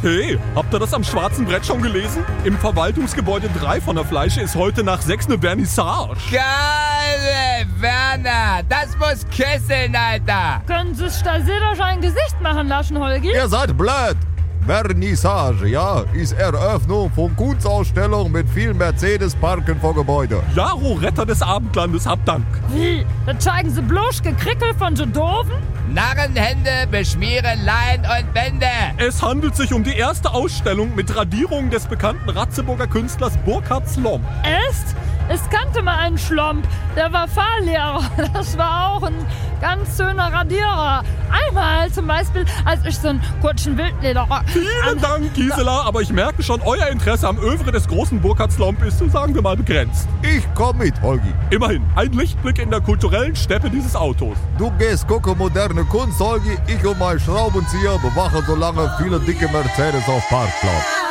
Hey, habt ihr das am schwarzen Brett schon gelesen? Im Verwaltungsgebäude 3 von der Fleische ist heute nach 6 eine Vernissage. Geil, Werner, das muss kesseln, Alter. Können Sie sich da doch ein Gesicht machen lassen, Holgi? Ihr seid blöd. Vernissage, ja, ist Eröffnung von Kunstausstellung mit viel Mercedes-Parken vor Gebäude. Jaro, Retter des Abendlandes, habt Dank. Wie? Das zeigen Sie bloß Gekrickel von so Doofen? Narrenhände beschmieren Lein und Wände. Es handelt sich um die erste Ausstellung mit Radierungen des bekannten Ratzeburger Künstlers Burkhard Slomp. Echt? Es kannte mal einen Schlomp, der war Fahrlehrer. Das war auch ein ganz schöner Radierer. Einmal zum Beispiel, als ich so einen kurzen Wildleder... Vielen Dank, Gisela, aber ich merke schon, euer Interesse am Övre des großen Burkhard Slomp ist, sagen wir mal, begrenzt. Ich komm mit, Holgi. Immerhin, ein Lichtblick in der kulturellen Steppe dieses Autos. Du gehst gucken moderne Kunst, Holgi. Ich und mein Schraubenzieher bewachen so lange viele dicke Mercedes auf Parkplatz.